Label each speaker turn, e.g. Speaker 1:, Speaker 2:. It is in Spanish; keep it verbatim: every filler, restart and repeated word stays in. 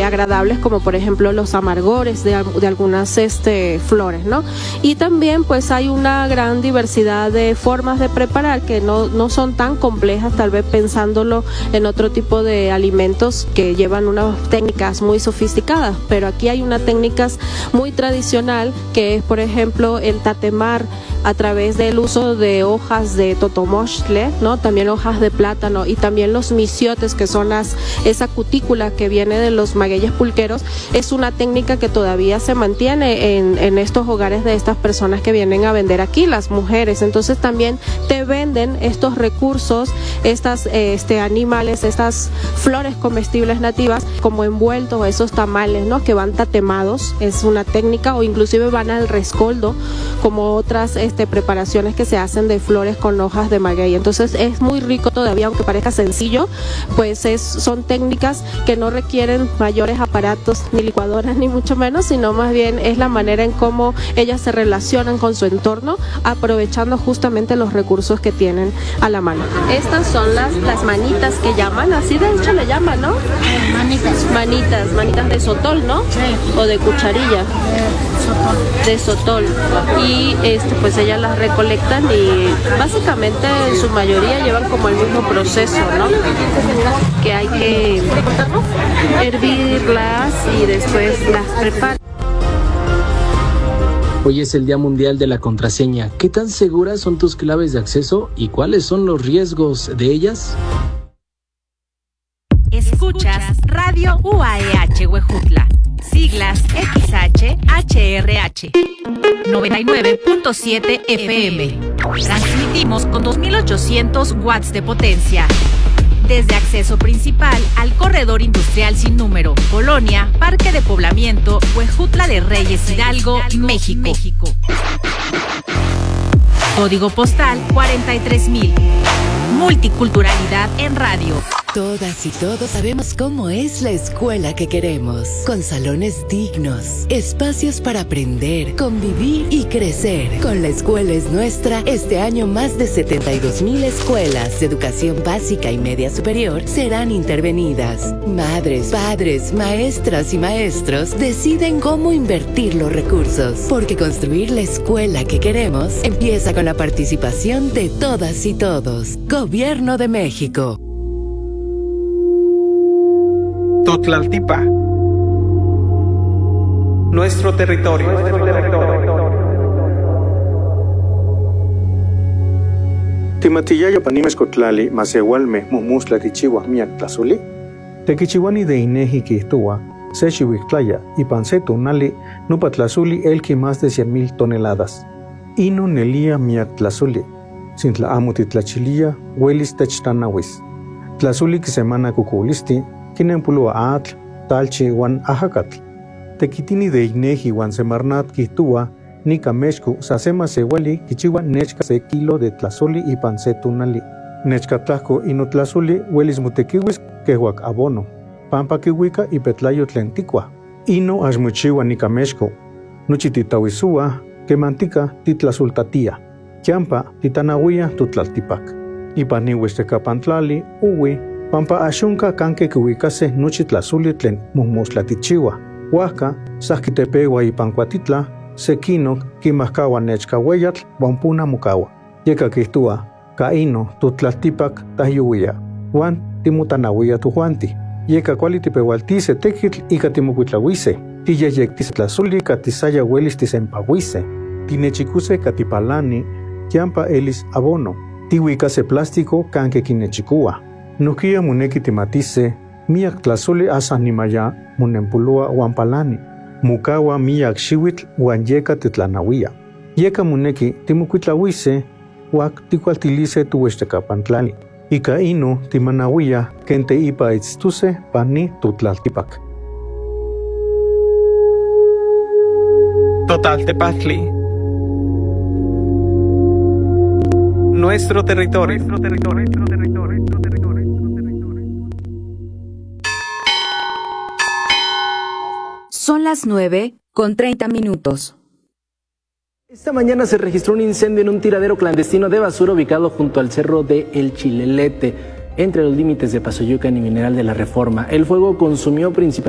Speaker 1: eh, agradables, como por ejemplo los amargores de, de algunas este, flores, ¿no? Y también pues hay una gran diversidad de formas de preparar que no, no son tan complejas, tal vez pensándolo en otro tipo de alimentos que llevan unas técnicas muy sofisticadas, pero aquí hay una técnica muy tradicional que es, por ejemplo, el tatemar a través del uso de hojas de totomostle, ¿no? También hojas de plátano y también los misiotes, que son las, esa cutícula que viene de los magueyes pulqueros. Es una técnica que todavía se mantiene en, en estos hogares de estas personas que vienen a vender aquí, las mujeres. Entonces también te venden estos recursos, estas este, animales, estas flores comestibles nativas como envueltos, esos tamales, ¿no? Que van tatemados, es una técnica, o inclusive van al rescoldo, como otras Este, preparaciones que se hacen de flores con hojas de maguey. Entonces es muy rico todavía, aunque parezca sencillo, pues es, son técnicas que no requieren mayores aparatos, ni licuadoras, ni mucho menos, sino más bien es la manera en cómo ellas se relacionan con su entorno, aprovechando justamente los recursos que tienen a la mano. Estas son las, las manitas que llaman, así de hecho le llaman, ¿no?
Speaker 2: Manitas.
Speaker 1: Manitas, manitas de sotol, ¿no?
Speaker 2: Sí.
Speaker 1: O de cucharilla. De sotol. Y este pues ellas las recolectan y básicamente en su mayoría llevan como el mismo proceso, ¿no? Que hay que hervirlas y después las preparar.
Speaker 3: Hoy es el Día Mundial de la Contraseña. ¿Qué tan seguras son tus claves de acceso y cuáles son los riesgos de ellas?
Speaker 4: Escuchas Radio U A E H Huejutla, siglas X H H R H, noventa y nueve punto siete F M. Transmitimos con dos mil ochocientos watts de potencia. Desde acceso principal al corredor industrial sin número, Colonia, Parque de Poblamiento, Huejutla de Reyes, Hidalgo, México. México. Código postal cuarenta y tres mil. Multiculturalidad en radio.
Speaker 5: Todas y todos sabemos cómo es la escuela que queremos, con salones dignos, espacios para aprender, convivir y crecer. Con La Escuela es Nuestra, este año más de setenta y dos mil escuelas de educación básica y media superior serán intervenidas. Madres, padres, maestras y maestros deciden cómo invertir los recursos, porque construir la escuela que queremos empieza con la participación de todas y todos. Gobierno de México.
Speaker 6: Totlaltipa, nuestro territorio.
Speaker 7: Timatillaya panimescotlali, masewalme, mumusla tichiwa, miak tlazuli. Tequichiwani de ineji quihtua, sechihuictlaya y panceto nali, nupa tlazuli elki más de cien mil toneladas. Ino nelia miak tlazuli, sin tla amutitlachilia, huelis techtanawis. Tlazuli que semana cuculisti, Kinempulua atl, talchi wan ajacatl. Tequitini de ineji wan semarnat quihtua, nika mexco, sasema sewali, kichiwa nechka se kilo de tlazuli y pancetunali. Nechka tlaco ino tlazuli, huelis mutequiwis, quehuac abono. Pampa kiwika y petlayo tlenticua. Ino ashmuchiwa nika mexco. Nuchititawisua, que mantica titlazultatia. Chiampa titanahuia tutlaltipac. Ipaniwis tecapantlali, uwi, Pampa ashunka kanke kuwikase nuchi tlazuli tlen mumustlatichiwa. Huasca, sahkitepewa y pancuatitla, sekino, kimahkawa nechka weyatl, wampuna mukawa. Yeka kihtua, kaino, tutlaltipak tahyuwia. Juan, timutanawia tujuanti. Yeka kualitipewaltise tekitl ika timukuitlawise. Tiyeyektis tlazuli katisaya huelis tisempawise. Tinechikuse katipalani, kiampa elis abono. Tiwikase plástico kanke kinechikua. Nukia muneki timatise, miak tlazuli asa nimaya munempulua wampalani. Mukawa miak xiwitl wan yeka titlanawia. Yeka muneki timukuitlawise, wak tikualtilise tuwextecapantlali. Ika ino timanawia kente ipa itztuse pani tutlaltipak.
Speaker 6: Totaltepaztli, nuestro territorio. Nuestro territorio, nuestro territorio, nuestro territorio.
Speaker 4: Son las nueve con treinta minutos.
Speaker 8: Esta mañana se registró un incendio en un tiradero clandestino de basura ubicado junto al cerro de El Chilelete, entre los límites de Pasoyucan y Mineral de la Reforma. El fuego consumió principalmente